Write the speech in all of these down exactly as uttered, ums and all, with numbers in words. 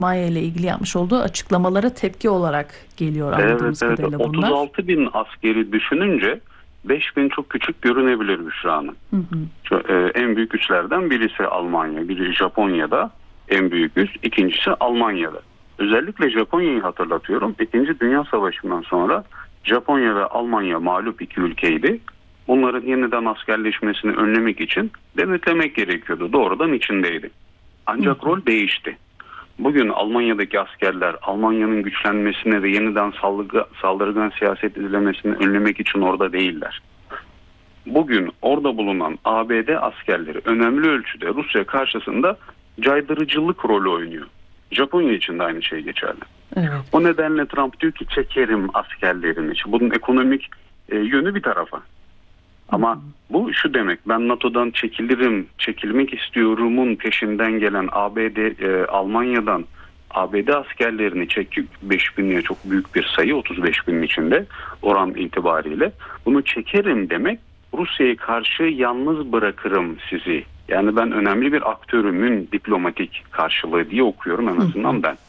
Almanya ile ilgili yapmış olduğu açıklamalara tepki olarak geliyor anladığımız Evet, evet. kadarıyla bunlar. otuz altı bin askeri düşününce beş bin çok küçük görünebilir Büşra Hanım. Hı hı. Şu, e, en büyük üslerden birisi Almanya, biri Japonya'da en büyük üs, ikincisi Almanya'da. Özellikle Japonya'yı hatırlatıyorum. İkinci Dünya Savaşı'ndan sonra Japonya ve Almanya mağlup iki ülkeydi. Bunların yeniden askerleşmesini önlemek için denetlemek gerekiyordu. Doğrudan içindeydi. Ancak hı hı. rol değişti. Bugün Almanya'daki askerler Almanya'nın güçlenmesine ve yeniden saldırga, saldırgan siyaset izlemesini önlemek için orada değiller. Bugün orada bulunan A B D askerleri önemli ölçüde Rusya karşısında caydırıcılık rolü oynuyor. Japonya için de aynı şey geçerli. Evet. O nedenle Trump diyor ki çekerim askerlerimi. Bunun ekonomik e, yönü bir tarafa. Ama hmm. bu şu demek, ben NATO'dan çekilirim, çekilmek istiyorumun peşinden gelen A B D, e, Almanya'dan A B D askerlerini çekip beş binliğe çok büyük bir sayı, otuz beş binin içinde oran itibariyle bunu çekerim demek, Rusya'ya karşı yalnız bırakırım sizi. Yani ben önemli bir aktörümün diplomatik karşılığı diye okuyorum en azından ben.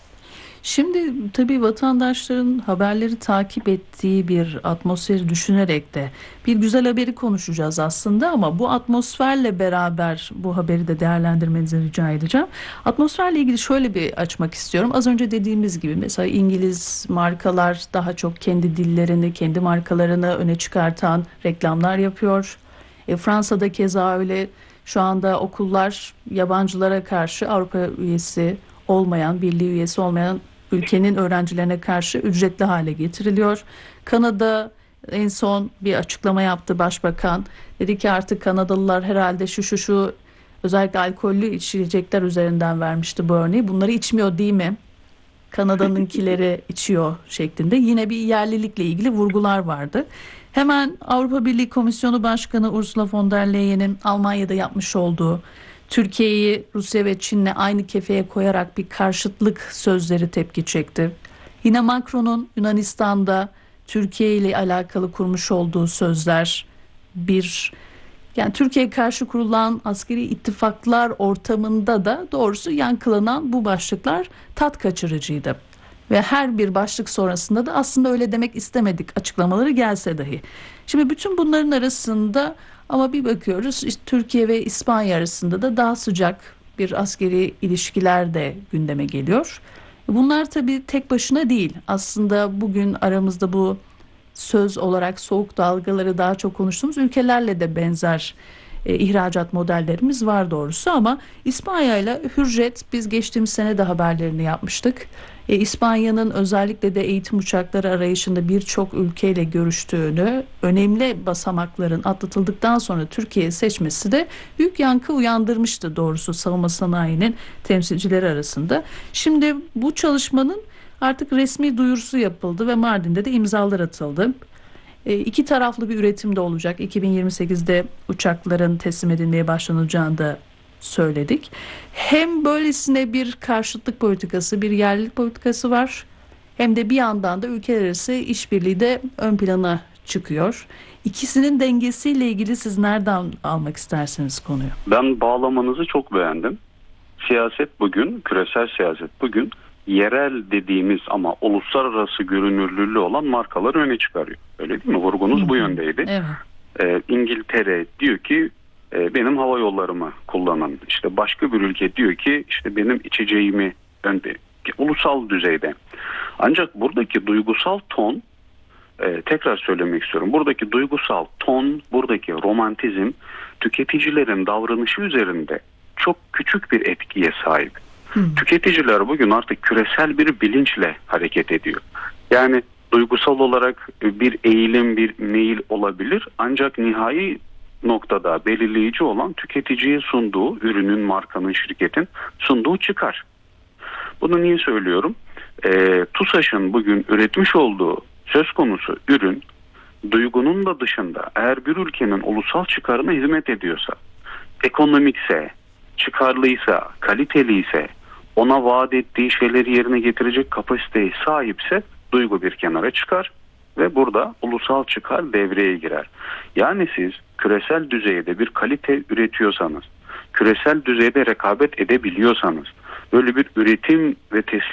Şimdi tabii vatandaşların haberleri takip ettiği bir atmosferi düşünerek de bir güzel haberi konuşacağız aslında, ama bu atmosferle beraber bu haberi de değerlendirmenizi rica edeceğim. Atmosferle ilgili şöyle bir açmak istiyorum. Az önce dediğimiz gibi mesela İngiliz markalar daha çok kendi dillerini, kendi markalarını öne çıkartan reklamlar yapıyor. E, Fransa'da keza öyle. Şu anda okullar yabancılara karşı, Avrupa üyesi olmayan, birliği üyesi olmayan ülkenin öğrencilerine karşı ücretli hale getiriliyor. Kanada en son bir açıklama yaptı başbakan. Dedi ki artık Kanadalılar herhalde şu şu şu özellikle alkollü içecekler üzerinden vermişti bu örneği. Bunları içmiyor değil mi? Kanada'nınkileri içiyor şeklinde. Yine bir yerlilikle ilgili vurgular vardı. Hemen Avrupa Birliği Komisyonu Başkanı Ursula von der Leyen'in Almanya'da yapmış olduğu, Türkiye'yi Rusya ve Çin'le aynı kefeye koyarak bir karşıtlık sözleri tepki çekti. Yine Macron'un Yunanistan'da Türkiye ile alakalı kurmuş olduğu sözler, bir yani Türkiye'ye karşı kurulan askeri ittifaklar ortamında da doğrusu yankılanan bu başlıklar tat kaçırıcıydı. Ve her bir başlık sonrasında da aslında öyle demek istemedik açıklamaları gelse dahi. Şimdi bütün bunların arasında ama bir bakıyoruz işte Türkiye ve İspanya arasında da daha sıcak bir askeri ilişkiler de gündeme geliyor. Bunlar tabii tek başına değil. Aslında bugün aramızda bu söz olarak soğuk dalgaları daha çok konuştuğumuz ülkelerle de benzer e, ihracat modellerimiz var doğrusu, ama İspanya ile Hürjet biz geçtiğimiz sene de haberlerini yapmıştık. E, İspanya'nın özellikle de eğitim uçakları arayışında birçok ülkeyle görüştüğünü, önemli basamakların atlatıldıktan sonra Türkiye'yi seçmesi de büyük yankı uyandırmıştı doğrusu savunma sanayinin temsilcileri arasında. Şimdi bu çalışmanın artık resmi duyurusu yapıldı ve Mardin'de de imzalar atıldı. E, iki taraflı bir üretim de olacak. iki bin yirmi sekizde uçakların teslim edilmeye başlanacağını da söyledik. Hem böylesine bir karşıtlık politikası, bir yerlilik politikası var. Hem de bir yandan da ülkeler arası işbirliği de ön plana çıkıyor. İkisinin dengesiyle ilgili siz nereden almak isterseniz konuyu? Ben bağlamanızı çok beğendim. Siyaset bugün, küresel siyaset bugün yerel dediğimiz ama uluslararası görünürlüğü olan markaları öne çıkarıyor. Öyle değil mi? Vurgunuz bu yöndeydi. Evet. Ee, İngiltere diyor ki e, benim hava yollarımı kullanın. İşte başka bir ülke diyor ki işte benim içeceğimi önde. Ulusal düzeyde. Ancak buradaki duygusal ton, e, tekrar söylemek istiyorum. Buradaki duygusal ton, buradaki romantizm tüketicilerin davranışı üzerinde çok küçük bir etkiye sahip. Hmm. Tüketiciler bugün artık küresel bir bilinçle hareket ediyor. Yani duygusal olarak bir eğilim, bir meyil olabilir. Ancak nihai noktada belirleyici olan tüketiciye sunduğu ürünün, markanın, şirketin sunduğu çıkar. Bunu niye söylüyorum? E, TUSAŞ'ın bugün üretmiş olduğu söz konusu ürün, duygunun da dışında eğer bir ülkenin ulusal çıkarına hizmet ediyorsa, ekonomikse, çıkarlıysa, kaliteliyse, ona vaat ettiği şeyleri yerine getirecek kapasiteye sahipse duygu bir kenara çıkar ve burada ulusal çıkar devreye girer. Yani siz küresel düzeyde bir kalite üretiyorsanız, küresel düzeyde rekabet edebiliyorsanız, böyle bir üretim ve teslim